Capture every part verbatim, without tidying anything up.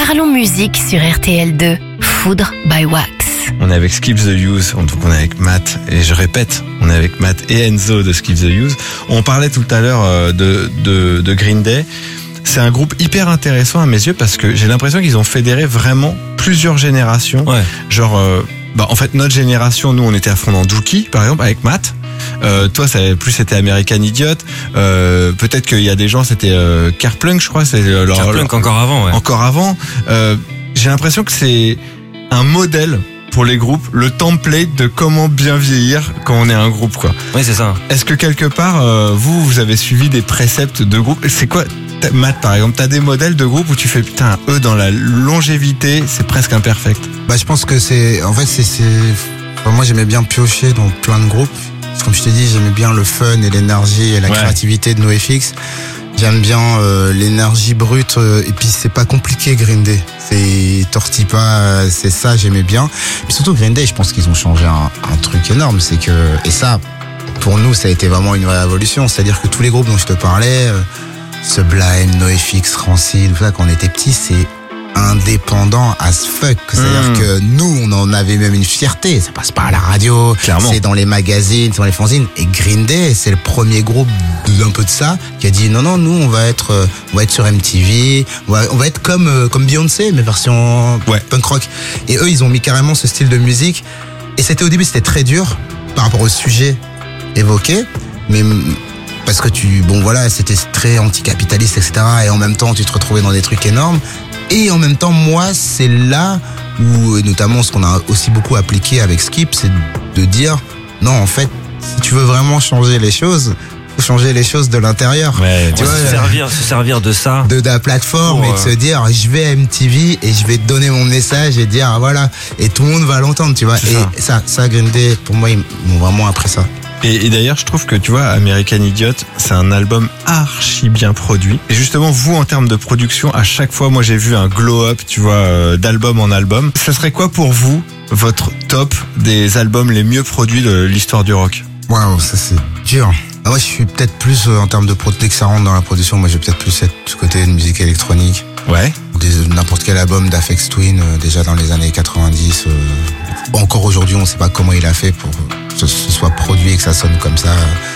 Parlons musique sur R T L deux. Foudre by Wax. On est avec Skip the Use, donc on est avec Matt, et je répète, on est avec Matt et Enzo de Skip the Use. On parlait tout à l'heure de, de, de Green Day. C'est un groupe hyper intéressant à mes yeux parce que j'ai l'impression qu'ils ont fédéré vraiment plusieurs générations. Ouais. Genre, euh, bah en fait notre génération, nous on était à fond dans Dookie, par exemple, avec Matt. Euh, toi, ça avait plus c'était American Idiot. Euh, peut-être qu'il y a des gens, c'était euh, Kerplunk, je crois. C'est leur, Kerplunk encore avant, ouais. Encore avant. Euh, j'ai l'impression que c'est un modèle pour les groupes, le template de comment bien vieillir quand on est un groupe, quoi. Oui, c'est ça. Est-ce que quelque part, euh, vous, vous avez suivi des préceptes de groupe? C'est quoi, Matt, par exemple, t'as des modèles de groupe où tu fais putain, eux dans la longévité, c'est presque imperfect. Bah, je pense que c'est, en fait, c'est, c'est, enfin, moi j'aimais bien piocher dans plein de groupes. Comme je t'ai dit, j'aimais bien le fun et l'énergie et la ouais. créativité de NoFX. J'aime bien euh, l'énergie brute euh, et puis c'est pas compliqué Green Day. C'est tortille pas, euh, c'est ça j'aimais bien. Mais surtout Green Day, je pense qu'ils ont changé un, un truc énorme, c'est que et ça pour nous ça a été vraiment une vraie révolution. C'est-à-dire que tous les groupes dont je te parlais, euh, Sublime, NoFX, Rancid, tout ça quand on était petits, c'est indépendant as fuck. C'est-à-dire mmh. que nous, on en avait même une fierté. Ça passe pas à la radio, clairement. C'est dans les magazines, c'est dans les fanzines. Et Green Day, c'est le premier groupe d'un peu de ça qui a dit non, non, nous, on va être, on va être sur M T V, on va, on va être comme, comme Beyoncé, mais version ouais. punk rock. Et eux, ils ont mis carrément ce style de musique. Et c'était au début, c'était très dur par rapport au sujet évoqué, mais parce que tu, bon voilà, c'était très anticapitaliste, et cetera. Et en même temps, tu te retrouvais dans des trucs énormes. Et en même temps, moi, c'est là où, notamment, ce qu'on a aussi beaucoup appliqué avec Skip, c'est de dire, non, en fait, si tu veux vraiment changer les choses, faut changer les choses de l'intérieur. Ouais, tu vois, se servir, se servir de ça. De, de la plateforme pour, et de se dire, je vais à M T V et je vais te donner mon message et dire, voilà. Et tout le monde va l'entendre, tu vois. Et ça, ça, ça, Green Day, pour moi, ils m'ont vraiment appris ça. Et, et d'ailleurs, je trouve que, tu vois, American Idiot, c'est un album archi bien produit. Et justement, vous, en termes de production, à chaque fois, moi, j'ai vu un glow-up, tu vois, euh, d'album en album. Ça serait quoi pour vous, votre top des albums les mieux produits de l'histoire du rock? Waouh, ça c'est dur. Ah ouais, je suis peut-être plus, euh, en termes de production, dès que ça rentre dans la production, moi, je vais peut-être plus être du côté de musique électronique. Ouais. Des, n'importe quel album d'Aphex Twin, euh, déjà dans les années quatre-vingt-dix. Euh, encore aujourd'hui, on ne sait pas comment il a fait pour que ce soit produit et que ça sonne comme ça.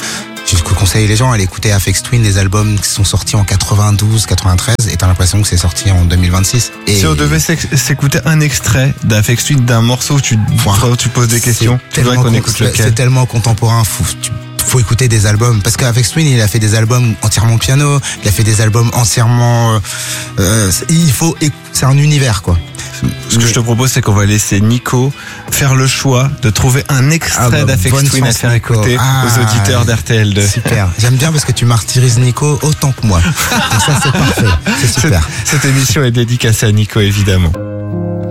Je conseille les gens à aller écouter Aphex Twin, des albums qui sont sortis en quatre-vingt-douze, quatre-vingt-treize, et t'as l'impression que c'est sorti en deux mille vingt-six. Et si on devait s'écouter un extrait d'Aphex Twin, d'un morceau où tu, wow. tu poses des questions, tu voudrais qu'on écoute lequel? C'est tellement contemporain, fou. Tu, faut écouter des albums parce qu'Aphex Twin il a fait des albums entièrement piano, il a fait des albums entièrement euh, il faut c'est un univers quoi. Ce que je te propose, c'est qu'on va laisser Nico faire le choix de trouver un extrait ah bah, d'Aphex Twin à faire écouter ah, aux auditeurs d'R T L deux. Super. J'aime bien parce que tu martyrises Nico autant que moi. Donc ça, c'est parfait. C'est super. Cette, cette émission est dédicacée à Nico, évidemment.